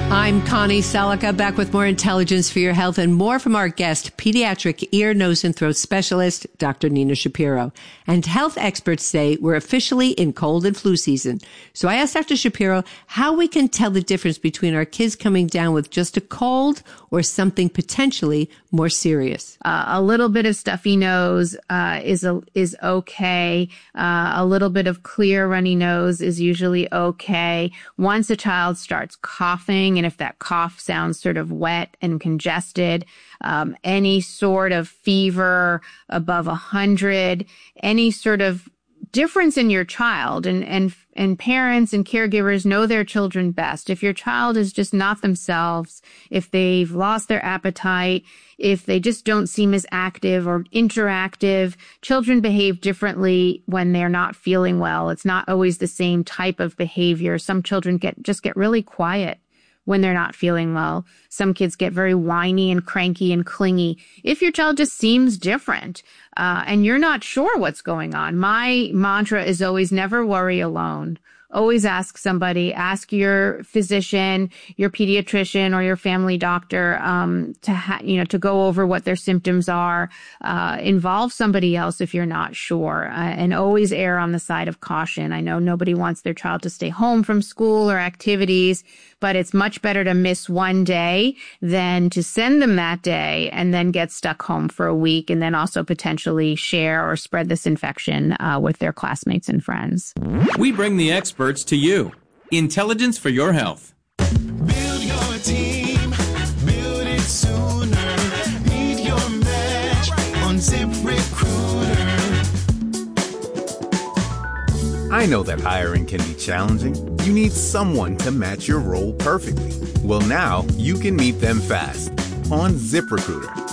I'm Connie Selica, back with more intelligence for your health and more from our guest, pediatric ear, nose, and throat specialist, Dr. Nina Shapiro. And health experts say we're officially in cold and flu season. So I asked Dr. Shapiro how we can tell the difference between our kids coming down with just a cold or something potentially more serious. A little bit of stuffy nose is okay. A little bit of clear runny nose is usually okay. Once a child starts coughing, and if that cough sounds sort of wet and congested, any sort of fever above 100, any sort of difference in your child, and parents and caregivers know their children best. If your child is just not themselves, if they've lost their appetite, if they just don't seem as active or interactive, children behave differently when they're not feeling well. It's not always the same type of behavior. Some children get really quiet when they're not feeling well. Some kids get very whiny and cranky and clingy. If your child just seems different, and you're not sure what's going on, my mantra is always never worry alone. Always ask somebody, ask your physician, your pediatrician, or your family doctor, to go over what their symptoms are. Involve somebody else if you're not sure, and always err on the side of caution. I know nobody wants their child to stay home from school or activities, but it's much better to miss one day than to send them that day and then get stuck home for a week and then also potentially share or spread this infection with their classmates and friends. We bring the experts to you. Intelligence for your health. Build your team, build it sooner. Meet your match on ZipRecruiter. I know that hiring can be challenging. You need someone to match your role perfectly. Well, now you can meet them fast on ZipRecruiter.